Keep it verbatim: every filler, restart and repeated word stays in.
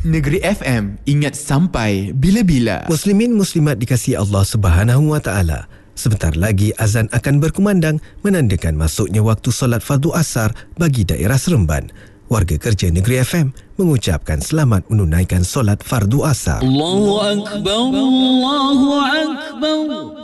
Negeri F M, ingat sampai bila-bila. Muslimin muslimat dikasihi Allah Subhanahu Wa Taala. Sebentar lagi azan akan berkumandang menandakan masuknya waktu solat fardu asar bagi daerah Seremban. Warga kerja Negeri F M mengucapkan selamat menunaikan solat fardu asar. Allahu Akbar, Allahu Akbar.